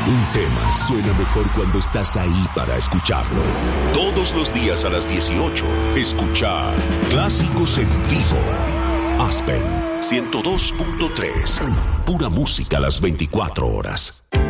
Un tema suena mejor cuando estás ahí para escucharlo. Todos los días a las 18, escucha Clásicos en Vivo. Aspen 102.3. Pura música a las 24 horas.